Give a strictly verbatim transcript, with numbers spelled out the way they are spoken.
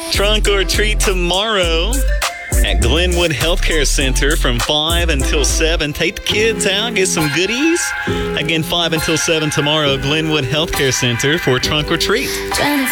Trunk or treat tomorrow at Glenwood Healthcare Center from five until seven. Take the kids out, get some goodies. Again, five until seven tomorrow, Glenwood Healthcare Center for Trunk or Treat.